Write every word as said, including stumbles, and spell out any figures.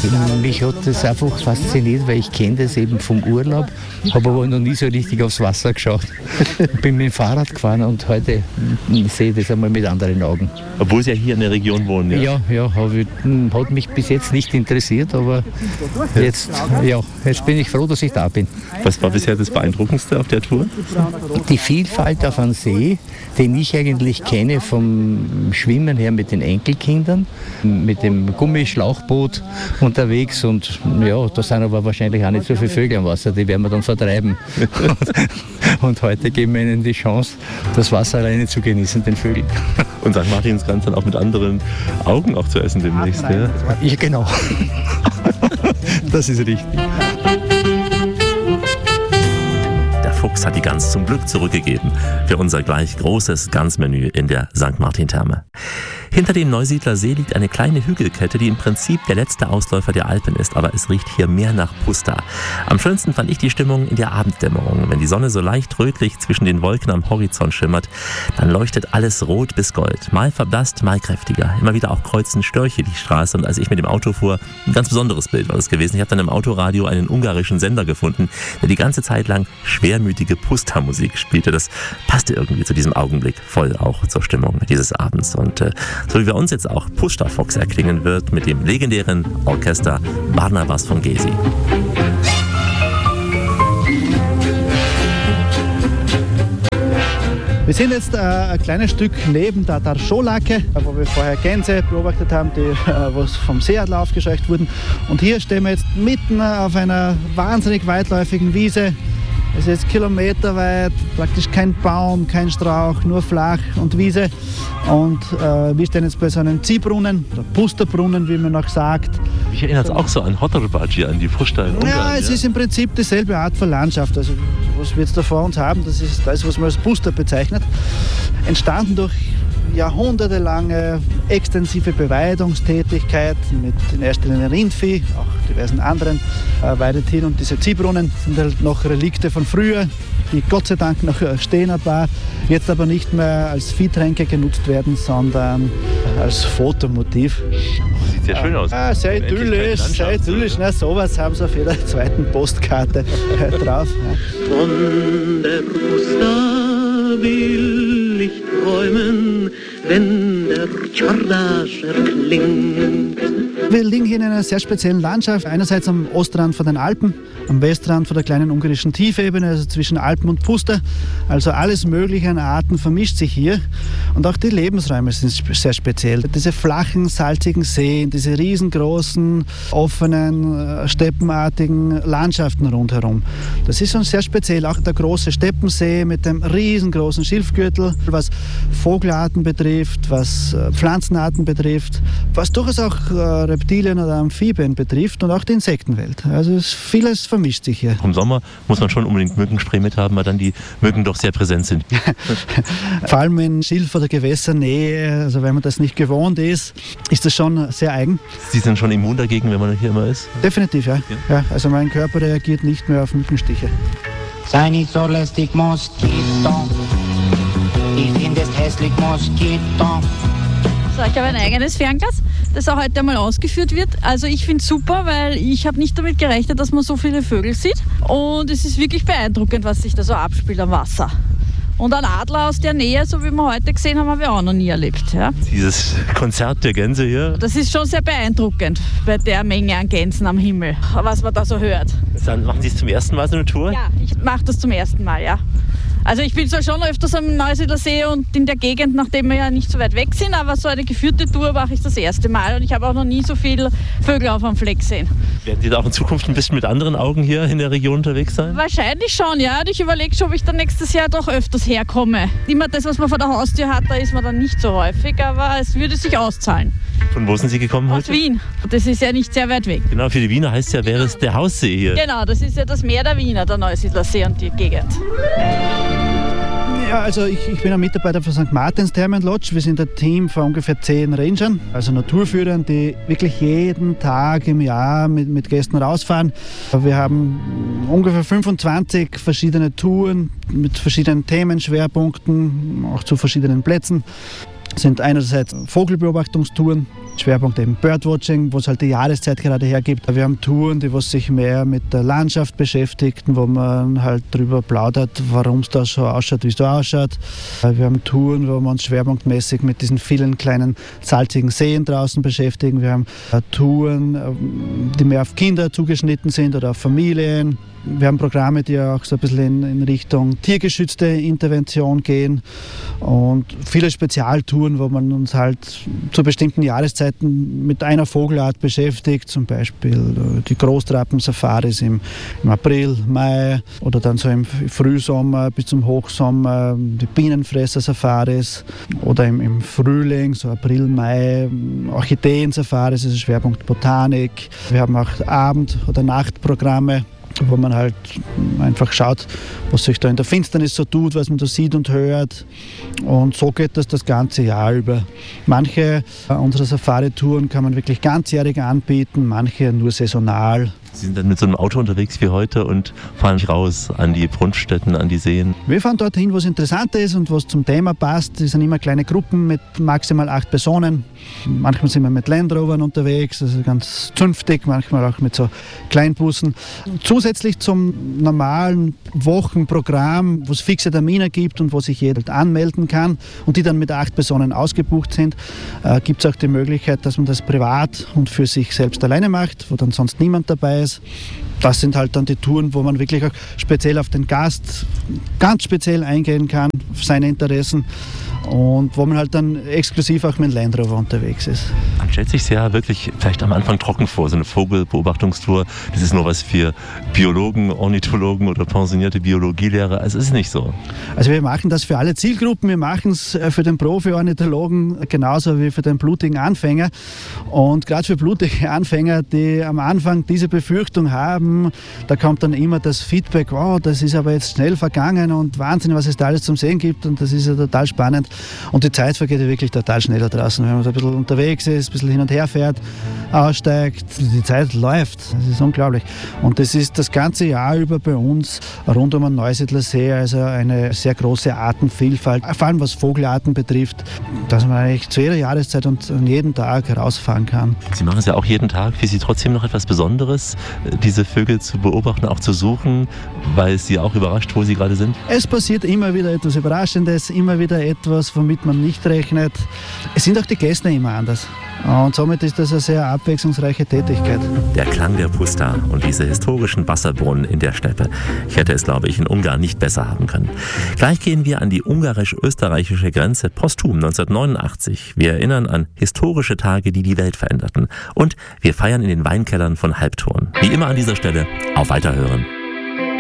Mich hat das einfach fasziniert, weil ich kenne das eben vom Urlaub, habe aber noch nie so richtig aufs Wasser geschaut. Bin mit dem Fahrrad gefahren und heute sehe ich das einmal mit anderen Augen. Obwohl Sie ja hier in der Region wohnen, ja? Ja, ja, hab ich, hat mich bis jetzt nicht interessiert, aber jetzt, ja, jetzt bin ich froh, dass ich da bin. Was war bisher das Beeindruckendste auf der Tour? Die Vielfalt auf einem See, den ich eigentlich kenne vom Schwimmen her mit den Enkelkindern, mit dem Gummischlauchboot unterwegs und ja, da sind aber wahrscheinlich auch nicht so viele Vögel am Wasser, die werden wir dann vertreiben. und, und heute geben wir ihnen die Chance, das Wasser alleine zu genießen, den Vögeln. Und Sankt Martinskranz dann auch mit anderen Augen auch zu essen demnächst, ja? Ja, genau. Das ist richtig. Fuchs hat die Gans zum Glück zurückgegeben für unser gleich großes Gansmenü in der Sankt Martin-Therme. Hinter dem Neusiedler See liegt eine kleine Hügelkette, die im Prinzip der letzte Ausläufer der Alpen ist, aber es riecht hier mehr nach Pusta. Am schönsten fand ich die Stimmung in der Abenddämmerung. Wenn die Sonne so leicht rötlich zwischen den Wolken am Horizont schimmert, dann leuchtet alles rot bis gold. Mal verblasst, mal kräftiger. Immer wieder auch kreuzen Störche die Straße und als ich mit dem Auto fuhr, ein ganz besonderes Bild war das gewesen. Ich habe dann im Autoradio einen ungarischen Sender gefunden, der die ganze Zeit lang schwermütige Pusta-Musik spielte. Das passte irgendwie zu diesem Augenblick voll auch zur Stimmung dieses Abends und äh, so wie bei uns jetzt auch Pusta Fox erklingen wird mit dem legendären Orchester Barnabas von Gezi. Wir sind jetzt äh, ein kleines Stück neben der Darscholake, wo wir vorher Gänse beobachtet haben, die äh, was vom Seeadler aufgescheucht wurden. Und hier stehen wir jetzt mitten auf einer wahnsinnig weitläufigen Wiese. Es ist kilometerweit, praktisch kein Baum, kein Strauch, nur flach und Wiese. Und äh, wir stehen jetzt bei so einem Ziehbrunnen, oder Pusterbrunnen, wie man noch sagt. Mich erinnert es auch so an Hotorbaci, an die Pusta in Ungarn. Ja, es ja? ist im Prinzip dieselbe Art von Landschaft. Also, was wir jetzt da vor uns haben, das ist das, was man als Puster bezeichnet. Entstanden durch jahrhundertelange extensive Beweidungstätigkeit mit in erster Linie Rindvieh, auch diversen anderen äh, Weidetieren. Und diese Ziehbrunnen sind halt noch Relikte von früher, die Gott sei Dank noch stehen ein paar, jetzt aber nicht mehr als Viehtränke genutzt werden, sondern als Fotomotiv. Sieht sehr schön aus. Ah, sehr idyllisch, sehr idyllisch. Na, sowas haben sie auf jeder zweiten Postkarte drauf. Ja. Von der Pusta will ich träumen, wenn der Tschordasch erklingt. Wir liegen hier in einer sehr speziellen Landschaft. Einerseits am Ostrand von den Alpen, am Westrand von der kleinen ungarischen Tiefebene, also zwischen Alpen und Pusta. Also alles Mögliche an Arten vermischt sich hier. Und auch die Lebensräume sind sehr speziell. Diese flachen, salzigen Seen, diese riesengroßen, offenen, steppenartigen Landschaften rundherum. Das ist schon sehr speziell. Auch der große Steppensee mit dem riesengroßen Schilfgürtel, was Vogelarten betrifft, was Pflanzenarten betrifft, was durchaus auch Reptilien oder Amphibien betrifft und auch die Insektenwelt. Also es, vieles vermischt sich hier. Im Sommer muss man schon unbedingt Mückenspray mit haben, weil dann die Mücken doch sehr präsent sind. Vor allem in Schilf- oder Gewässernähe, also wenn man das nicht gewohnt ist, ist das schon sehr eigen. Sie sind schon immun dagegen, wenn man hier immer ist? Definitiv, ja. ja. ja also mein Körper reagiert nicht mehr auf Mückenstiche. Sei nicht so lästig, Moskito. Ich finde es hässlich, Moskito. So, ich habe ein eigenes Fernglas, das auch heute einmal ausgeführt wird. Also ich finde es super, weil ich habe nicht damit gerechnet, dass man so viele Vögel sieht. Und es ist wirklich beeindruckend, was sich da so abspielt am Wasser. Und ein Adler aus der Nähe, so wie wir heute gesehen haben, haben wir auch noch nie erlebt. Ja. Dieses Konzert der Gänse hier. Das ist schon sehr beeindruckend bei der Menge an Gänsen am Himmel, was man da so hört. Dann machen Sie es zum ersten Mal so eine Tour? Ja, ich mache das zum ersten Mal, ja. Also ich bin zwar schon öfters am Neusiedler See und in der Gegend, nachdem wir ja nicht so weit weg sind, aber so eine geführte Tour mache ich das erste Mal und ich habe auch noch nie so viele Vögel auf einem Fleck gesehen. Werden Sie da auch in Zukunft ein bisschen mit anderen Augen hier in der Region unterwegs sein? Wahrscheinlich schon, ja. Und ich überlege schon, ob ich dann nächstes Jahr doch öfters herkomme. Immer das, was man vor der Haustür hat, da ist man dann nicht so häufig, aber es würde sich auszahlen. Von wo sind Sie gekommen heute? Aus Wien. Das ist ja nicht sehr weit weg. Genau, für die Wiener heißt ja, wäre es der Haussee hier. Genau, das ist ja das Meer der Wiener, der Neusiedler See und die Gegend. Ja, also ich, ich bin ein Mitarbeiter von Sankt Martins Thermen Lodge. Wir sind ein Team von ungefähr zehn Rangern, also Naturführern, die wirklich jeden Tag im Jahr mit, mit Gästen rausfahren. Wir haben ungefähr fünfundzwanzig verschiedene Touren mit verschiedenen Themenschwerpunkten, auch zu verschiedenen Plätzen. sind einerseits Vogelbeobachtungstouren, Schwerpunkt eben Birdwatching, wo es halt die Jahreszeit gerade hergibt. Wir haben Touren, die was sich mehr mit der Landschaft beschäftigen, wo man halt darüber plaudert, warum es da so ausschaut, wie es da ausschaut. Wir haben Touren, wo wir uns schwerpunktmäßig mit diesen vielen kleinen salzigen Seen draußen beschäftigen. Wir haben Touren, die mehr auf Kinder zugeschnitten sind oder auf Familien. Wir haben Programme, die auch so ein bisschen in, in Richtung tiergeschützte Intervention gehen und viele Spezialtouren, wo man uns halt zu bestimmten Jahreszeiten mit einer Vogelart beschäftigt, zum Beispiel die Großtrappen-Safaris im, im April, Mai oder dann so im Frühsommer bis zum Hochsommer die Bienenfresser-Safaris oder im, im Frühling, so April, Mai, Orchideen-Safaris, also Schwerpunkt Botanik. Wir haben auch Abend- oder Nachtprogramme, wo man halt einfach schaut, was sich da in der Finsternis so tut, was man da sieht und hört. Und so geht das das ganze Jahr über. Manche unserer Safari-Touren kann man wirklich ganzjährig anbieten, manche nur saisonal. Sie sind dann mit so einem Auto unterwegs wie heute und fahren raus an die Brunftstätten, an die Seen? Wir fahren dorthin, wo es interessant ist und was zum Thema passt. Das sind immer kleine Gruppen mit maximal acht Personen. Manchmal sind wir mit Land Rovern unterwegs, also ganz zünftig, manchmal auch mit so Kleinbussen. Zusätzlich zum normalen Wochenprogramm, wo es fixe Termine gibt und wo sich jeder anmelden kann und die dann mit acht Personen ausgebucht sind, äh, gibt es auch die Möglichkeit, dass man das privat und für sich selbst alleine macht, wo dann sonst niemand dabei ist. Das sind halt dann die Touren, wo man wirklich auch speziell auf den Gast ganz speziell eingehen kann, auf seine Interessen und wo man halt dann exklusiv auch mit Land Rover unterwegs ist. Man stellt sich ja wirklich vielleicht am Anfang trocken vor, so eine Vogelbeobachtungstour, das ist nur was für Biologen, Ornithologen oder pensionierte Biologielehrer. Es ist nicht so. Also wir machen das für alle Zielgruppen, wir machen es für den Profi-Ornithologen genauso wie für den blutigen Anfänger. Und gerade für blutige Anfänger, die am Anfang diese Befürchtung haben, da kommt dann immer das Feedback, wow, das ist aber jetzt schnell vergangen und Wahnsinn, was es da alles zum Sehen gibt und das ist ja total spannend. Und die Zeit vergeht ja wirklich total schnell da draußen, wenn man da ein bisschen unterwegs ist, ein bisschen hin und her fährt, aussteigt, die Zeit läuft, das ist unglaublich. Und das ist das ganze Jahr über bei uns rund um den Neusiedlersee, also eine sehr große Artenvielfalt, vor allem was Vogelarten betrifft, dass man eigentlich zu jeder Jahreszeit und an jedem Tag rausfahren kann. Sie machen es ja auch jeden Tag. Für Sie trotzdem noch etwas Besonderes, diese Vögel zu beobachten, auch zu suchen, weil es Sie auch überrascht, wo Sie gerade sind? Es passiert immer wieder etwas Überraschendes, immer wieder etwas, womit man nicht rechnet. Es sind auch die Gäste immer anders. Und somit ist das eine sehr abwechslungsreiche Tätigkeit. Der Klang der Puszta und diese historischen Wasserbrunnen in der Steppe. Ich hätte es, glaube ich, in Ungarn nicht besser haben können. Gleich gehen wir an die ungarisch-österreichische Grenze posthum neunzehnhundertneunundachtzig. Wir erinnern an historische Tage, die die Welt veränderten. Und wir feiern in den Weinkellern von Halbturn. Wie immer an dieser Stelle, auf Weiterhören.